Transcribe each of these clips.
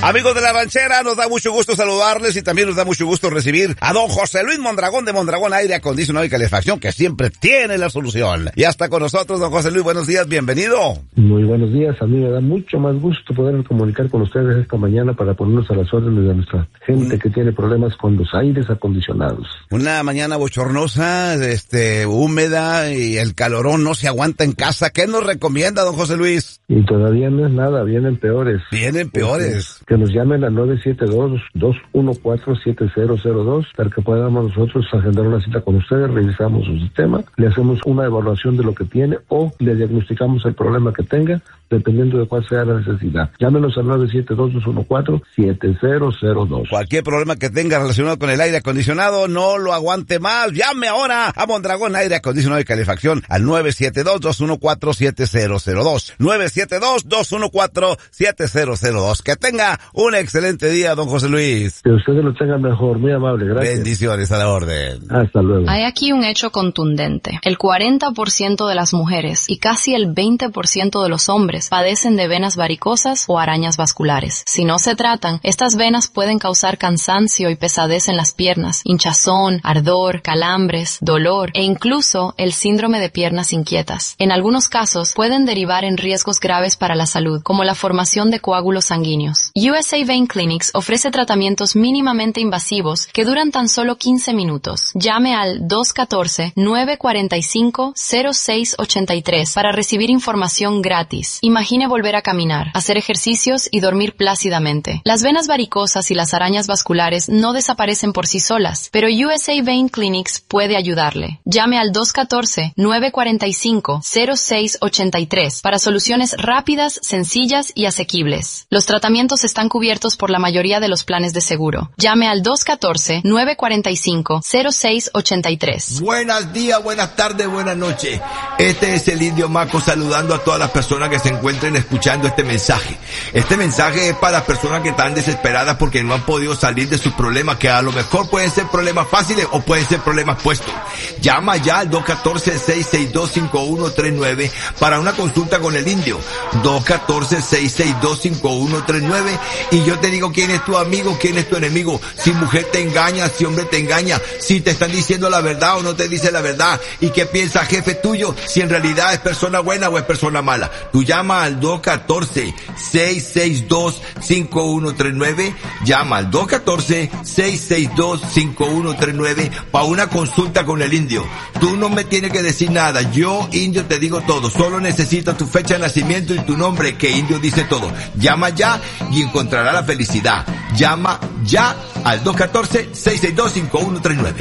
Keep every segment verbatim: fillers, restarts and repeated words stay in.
Amigos de La Ranchera, nos da mucho gusto saludarles y también nos da mucho gusto recibir a don José Luis Mondragón de Mondragón Aire Acondicionado y Calefacción, que siempre tiene la solución. Ya está con nosotros, don José Luis, buenos días, bienvenido. Muy buenos días, a mí me da mucho más gusto poder comunicar con ustedes esta mañana para ponernos a las órdenes de nuestra gente mm. que tiene problemas con los aires acondicionados. Una mañana bochornosa, este, húmeda y el calorón no se aguanta en casa. ¿Qué nos recomienda, don José Luis? Y todavía no es nada, vienen peores. Vienen peores. Que nos llamen al nueve siete dos, dos uno cuatro, siete cero cero dos para que podamos nosotros agendar una cita con ustedes, revisamos su sistema, le hacemos una evaluación de lo que tiene o le diagnosticamos el problema que tenga, dependiendo de cuál sea la necesidad. Llámenos al nueve siete dos, dos uno cuatro, siete cero cero dos. Cualquier problema que tenga relacionado con el aire acondicionado, no lo aguante más. Llame ahora a Mondragón Aire Acondicionado y Calefacción al nueve siete dos, dos uno cuatro, siete cero cero dos. nueve siete dos, dos uno cuatro, siete cero cero dos. Que tenga un excelente día, don José Luis. Que ustedes lo tengan mejor, muy amable, gracias. Bendiciones, a la orden. Hasta luego. Hay aquí un hecho contundente. El cuarenta por ciento de las mujeres y casi el veinte por ciento de los hombres padecen de venas varicosas o arañas vasculares. Si no se tratan, estas venas pueden causar cansancio y pesadez en las piernas, hinchazón, ardor, calambres, dolor e incluso el síndrome de piernas inquietas. En algunos casos pueden derivar en riesgos graves para la salud, como la formación de coágulos sanguíneos. U S A Vein Clinics ofrece tratamientos mínimamente invasivos que duran tan solo quince minutos. Llame al dos uno cuatro, nueve cuatro cinco, cero seis ocho tres para recibir información gratis. Imagine volver a caminar, hacer ejercicios y dormir plácidamente. Las venas varicosas y las arañas vasculares no desaparecen por sí solas, pero U S A Vein Clinics puede ayudarle. Llame al dos uno cuatro, nueve cuatro cinco, cero seis ocho tres para soluciones rápidas, sencillas y asequibles. Los tratamientos están cubiertos por la mayoría de los planes de seguro. Llame al dos uno cuatro, nueve cuatro cinco, cero seis ocho tres. Buenos días, buenas tardes, buenas noches. Este es el Indio Maco saludando a todas las personas que se encuentren escuchando este mensaje. Este mensaje es para las personas que están desesperadas porque no han podido salir de sus problemas, que a lo mejor pueden ser problemas fáciles o pueden ser problemas puestos. Llama ya al dos uno cuatro, seis seis dos, cinco uno tres nueve para una consulta con el Indio. dos uno cuatro, seis seis dos, cinco uno tres nueve y yo te digo quién es tu amigo, quién es tu enemigo. Si mujer te engaña, si hombre te engaña, si te están diciendo la verdad o no te dice la verdad, y qué piensa jefe tuyo, si en realidad es persona buena o es persona mala. Tú llama al dos uno cuatro, seis seis dos, cinco uno tres nueve, llama al dos uno cuatro, seis seis dos, cinco uno tres nueve para una consulta con el Indio. Tú no me tienes que decir nada, yo Indio te digo todo, solo necesito tu fecha de nacimiento y tu nombre, que Indio dice todo. Llama ya y encontrará la felicidad. Llama ya al dos uno cuatro, seis seis dos, cinco uno tres nueve.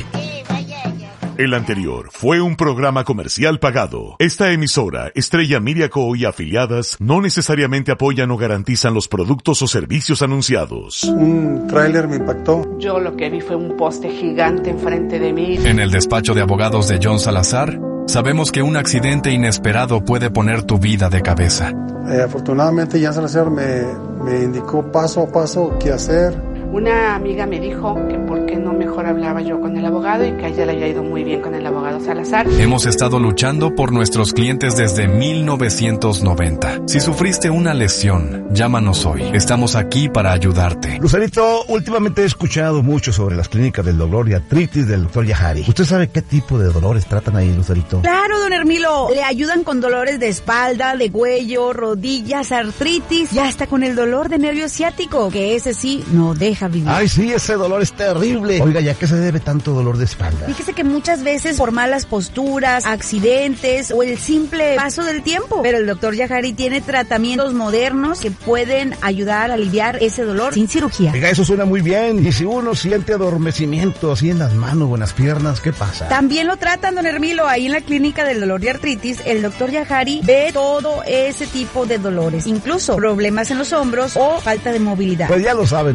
El anterior fue un programa comercial pagado. Esta emisora, Estrella Media Co. y afiliadas, no necesariamente apoyan o garantizan los productos o servicios anunciados. Un tráiler me impactó. Yo lo que vi fue un poste gigante enfrente de mí. En el despacho de abogados de John Salazar, sabemos que un accidente inesperado puede poner tu vida de cabeza. Eh, afortunadamente, John Salazar me, me indicó paso a paso qué hacer. Una amiga me dijo que por qué no mejor hablaba yo con el abogado y que a ella le había ido muy bien con el abogado Salazar. Hemos estado luchando por nuestros clientes desde mil novecientos noventa. Si sufriste una lesión, llámanos hoy. Estamos aquí para ayudarte. Lucerito, últimamente he escuchado mucho sobre las clínicas del dolor y artritis del doctor Yahari. ¿Usted sabe qué tipo de dolores tratan ahí, Lucerito? Claro, don Hermilo. Le ayudan con dolores de espalda, de cuello, rodillas, artritis y hasta con el dolor de nervio ciático, que ese sí no deja vivir. Ay, sí, ese dolor es terrible. Oiga, ¿ya qué se debe tanto dolor de espalda? Fíjese que muchas veces por malas posturas, accidentes o el simple paso del tiempo. Pero el doctor Yahari tiene tratamientos modernos que pueden ayudar a aliviar ese dolor sin cirugía. Oiga, eso suena muy bien. Y si uno siente adormecimiento así en las manos o en las piernas, ¿qué pasa? También lo tratan, don Hermilo. Ahí en la clínica del dolor y artritis, el doctor Yahari ve todo ese tipo de dolores. Incluso problemas en los hombros o falta de movilidad. Pues ya lo saben, amigos, si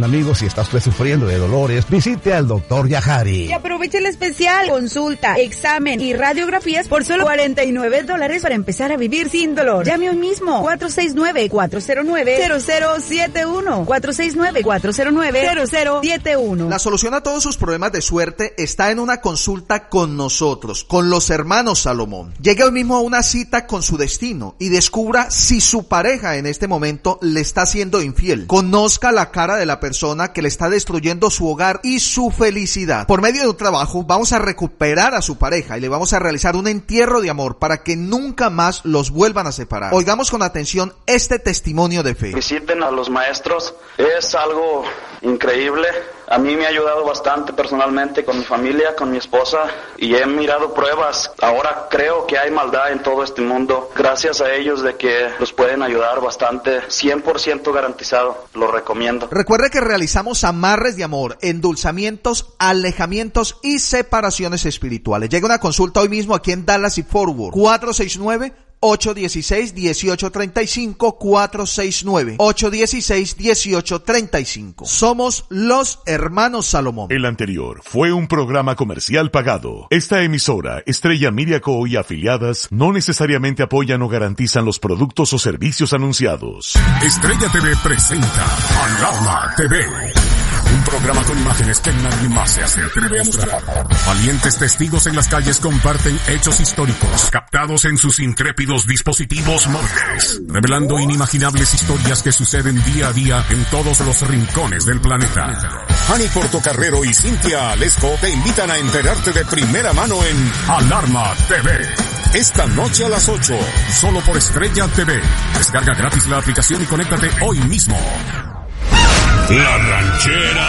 ¿Está usted sufriendo de dolores? Visite al doctor Yajari. Y aproveche el especial. Consulta, examen y radiografías por solo cuarenta y nueve dólares para empezar a vivir sin dolor. Llame hoy mismo. cuatro seis nueve, cuatro cero nueve, cero cero siete uno. cuatro seis nueve, cuatro cero nueve, cero cero siete uno. La solución a todos sus problemas de suerte está en una consulta con nosotros, con los hermanos Salomón. Llegue hoy mismo a una cita con su destino y descubra si su pareja en este momento le está siendo infiel. Conozca la cara de la persona que le está destruyendo su hogar y su felicidad. Por medio de un trabajo vamos a recuperar a su pareja y le vamos a realizar un entierro de amor para que nunca más los vuelvan a separar. Oigamos con atención este testimonio de fe. Visiten a los maestros, es algo increíble. A mí me ha ayudado bastante personalmente con mi familia, con mi esposa, y he mirado pruebas. Ahora creo que hay maldad en todo este mundo. Gracias a ellos de que los pueden ayudar bastante, cien por ciento garantizado. Lo recomiendo. Recuerde que realizamos amarres de amor, endulzamientos, alejamientos y separaciones espirituales. Llega una consulta hoy mismo aquí en Dallas y Fort Worth. cuatro seis nueve, ocho uno seis, uno ocho tres cinco, cuatro seis nueve, ocho uno seis, uno ocho tres cinco. Somos los hermanos Salomón. El anterior fue un programa comercial pagado. Esta emisora, Estrella Miriaco y afiliadas, no necesariamente apoyan o garantizan los productos o servicios anunciados. Estrella T V presenta Alarma T V. Un programa con imágenes que nadie más se atreve a mostrar. Valientes testigos en las calles comparten hechos históricos captados en sus intrépidos dispositivos móviles, revelando inimaginables historias que suceden día a día en todos los rincones del planeta. Hani Portocarrero y Cintia Alesco te invitan a enterarte de primera mano en Alarma T V. Esta noche a las ocho, solo por Estrella T V. Descarga gratis la aplicación y conéctate hoy mismo. La Ranchera